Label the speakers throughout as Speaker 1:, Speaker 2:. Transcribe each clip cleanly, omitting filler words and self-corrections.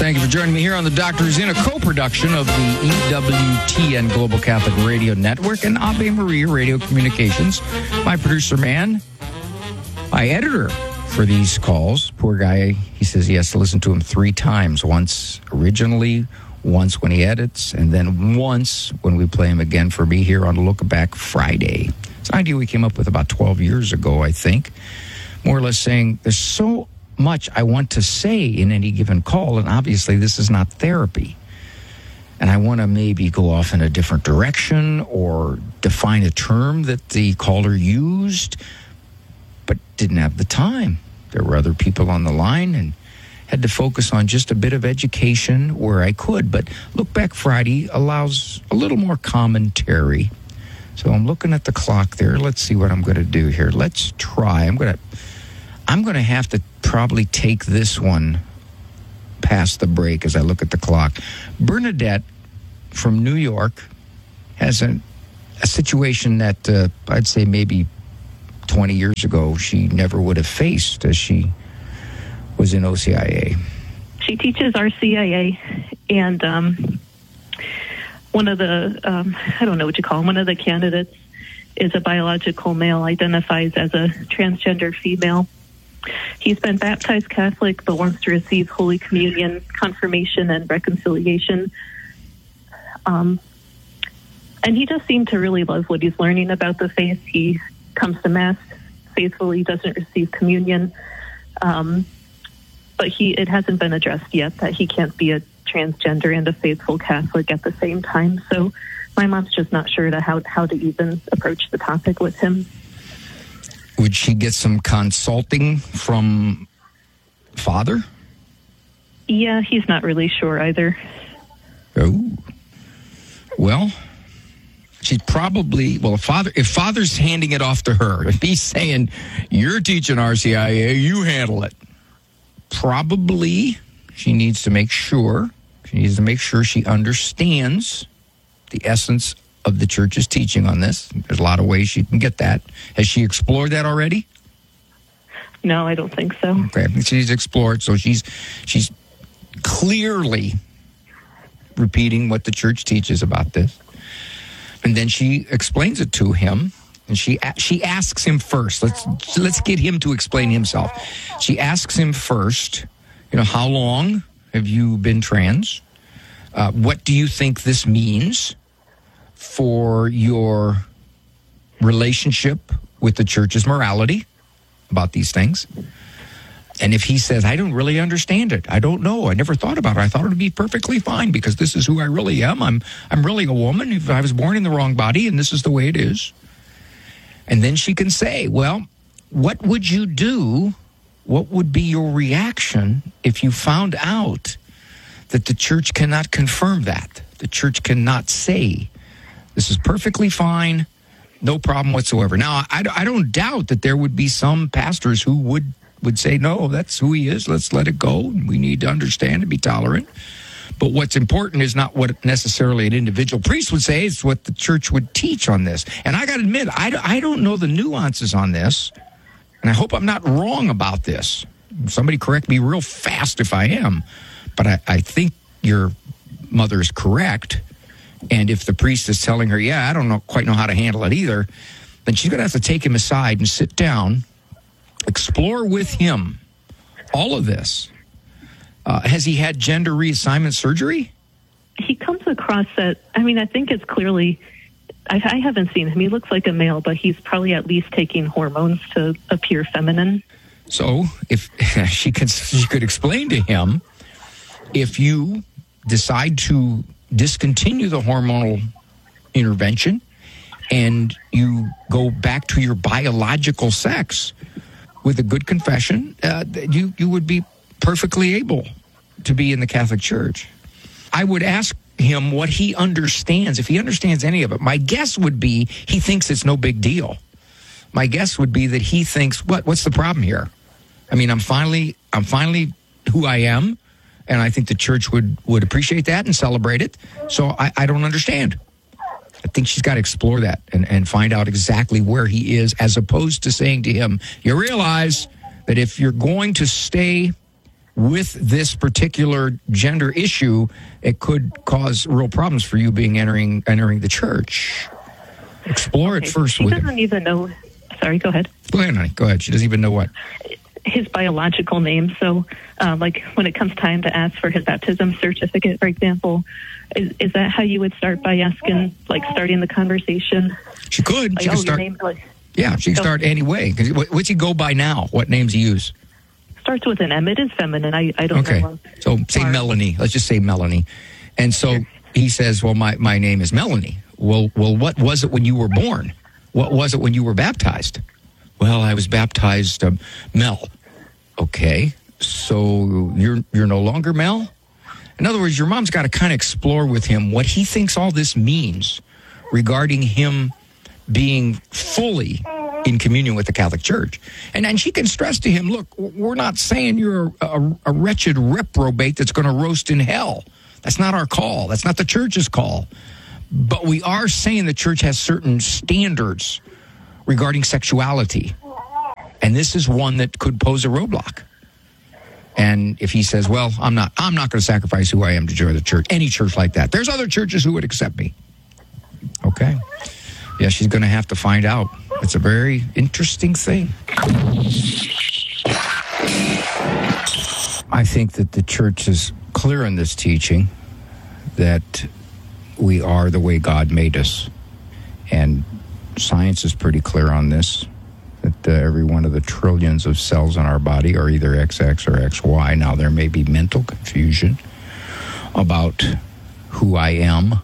Speaker 1: Thank you for joining me here on The Doctor Is In, a co-production of the EWTN Global Catholic Radio Network and Ave Maria Radio Communications. My producer man, my editor for these calls, poor guy, he says he has to listen to him 3 times. Once originally, once when he edits, and then once when we play him again for me here on Look Back Friday. It's an idea we came up with about 12 years ago, I think. More or less saying, there's so much I want to say in any given call, and obviously this is not therapy. And I want to maybe go off in a different direction or define a term that the caller used, but didn't have the time. There were other people on the line and had to focus on just a bit of education where I could. But Look Back Friday allows a little more commentary. So I'm looking at the clock there. Let's see what I'm going to do here. Let's try. I'm going to have to probably take this one past the break as I look at the clock. Bernadette from New York has a situation that I'd say maybe 20 years ago she never would have faced as she was in OCIA.
Speaker 2: She teaches RCIA, and one of the, I don't know what you call him, one of the candidates is a biological male, identifies as a transgender female. He's been baptized Catholic, but wants to receive Holy Communion, confirmation, and reconciliation. And he just seemed to really love what he's learning about the faith. He comes to Mass faithfully, doesn't receive communion. But it hasn't been addressed yet that he can't be a transgender and a faithful Catholic at the same time. So my mom's just not sure how to even approach the topic with him.
Speaker 1: Would she get some consulting from Father?
Speaker 2: Yeah, he's not really sure either.
Speaker 1: Oh. Well, she's probably, if Father's handing it off to her, if he's saying, you're teaching RCIA, you handle it, probably she needs to make sure she understands the essence of the church's teaching on this. There's a lot of ways she can get that. Has she explored that already?
Speaker 2: No, I don't think so.
Speaker 1: Okay, she's explored, so she's clearly repeating what the church teaches about this. And then she explains it to him, and she asks him first. Let's get him to explain himself. She asks him first, how long have you been trans? What do you think this means for your relationship with the church's morality about these things? And if he says, I don't really understand it, I don't know, I never thought about it, I thought it would be perfectly fine because this is who I really am, I'm really a woman, if I was born in the wrong body and this is the way it is. And then she can say, well, what would you do? What would be your reaction if you found out that the church cannot confirm that? The church cannot say, this is perfectly fine, no problem whatsoever. Now, I don't doubt that there would be some pastors who would say, no, that's who he is, let's let it go. We need to understand and be tolerant. But what's important is not what necessarily an individual priest would say, it's what the church would teach on this. And I got to admit, I don't know the nuances on this, and I hope I'm not wrong about this. Somebody correct me real fast if I am. But I think your mother is correct. And if the priest is telling her, I don't quite know how to handle it either, then she's going to have to take him aside and sit down, explore with him all of this. Has he had gender reassignment surgery?
Speaker 2: He comes across that, I think it's clearly, I haven't seen him. He looks like a male, but he's probably at least taking hormones to appear feminine.
Speaker 1: So if she could explain to him, if you decide to discontinue the hormonal intervention and you go back to your biological sex with a good confession, you would be perfectly able to be in the Catholic Church. I would ask him what he understands, if he understands any of it. My guess would be he thinks it's no big deal. My guess would be that he thinks, what's the problem here? I'm finally who I am, and I think the church would appreciate that and celebrate it. So I don't understand. I think she's got to explore that and find out exactly where he is, as opposed to saying to him, you realize that if you're going to stay with this particular gender issue, it could cause real problems for you entering the church. Explore it first with him.
Speaker 2: She doesn't even know. Sorry, go ahead.
Speaker 1: Go ahead, honey. Go ahead. She doesn't even know what?
Speaker 2: His biological name. So, like when it comes time to ask for his baptism certificate, for example, is that how you would start by asking, like starting the conversation?
Speaker 1: She could.
Speaker 2: Like,
Speaker 1: she could start.
Speaker 2: Your name, like,
Speaker 1: yeah, she can start any way. What's he go by now? What names he use?
Speaker 2: Starts with an M. It is feminine. I don't know.
Speaker 1: Okay. So say Melanie. Let's just say Melanie. And so he says, well, my name is Melanie. Well, what was it when you were born? What was it when you were baptized? Well, I was baptized Mel. Okay. So you're no longer Mel? In other words, your mom's got to kind of explore with him what he thinks all this means regarding him being fully in communion with the Catholic Church. And she can stress to him, look, we're not saying you're a wretched reprobate that's going to roast in hell. That's not our call. That's not the church's call. But we are saying the church has certain standards regarding sexuality. And this is one that could pose a roadblock. And if he says, well, I'm not going to sacrifice who I am to join the church, any church like that. There's other churches who would accept me. Okay. Yeah, she's going to have to find out. It's a very interesting thing. I think that the church is clear in this teaching that we are the way God made us. And science is pretty clear on this, that every one of the trillions of cells in our body are either XX or XY. Now, there may be mental confusion about who I am,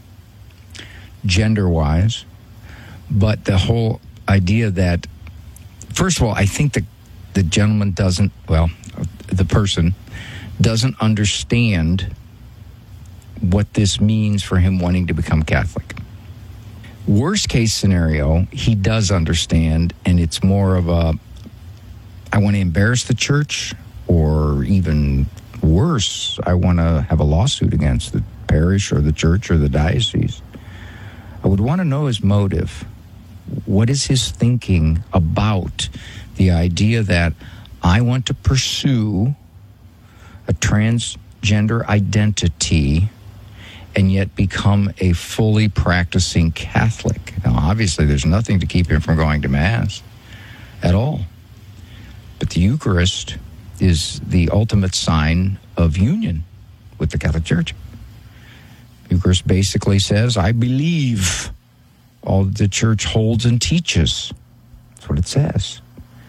Speaker 1: gender-wise, but the whole idea that, first of all, I think that the gentleman doesn't, the person doesn't understand what this means for him wanting to become Catholic. Worst case scenario, he does understand, and it's more of a, I want to embarrass the church, or even worse, I want to have a lawsuit against the parish or the church or the diocese. I would want to know his motive. What is his thinking about the idea that I want to pursue a transgender identity and yet become a fully practicing Catholic? Now, obviously, there's nothing to keep him from going to Mass at all. But the Eucharist is the ultimate sign of union with the Catholic Church. Eucharist basically says, I believe all that the Church holds and teaches. That's what it says.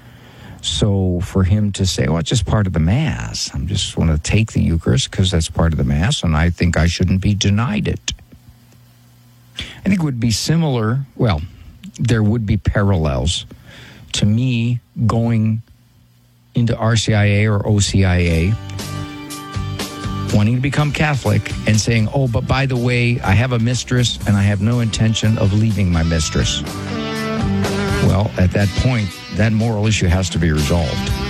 Speaker 1: So for him to say, it's just part of the Mass. I just want to take the Eucharist because that's part of the Mass, and I think I shouldn't be denied it. I think it would be similar, there would be parallels to me going into RCIA or OCIA, wanting to become Catholic, and saying, but by the way, I have a mistress, and I have no intention of leaving my mistress. Well, at that point, that moral issue has to be resolved.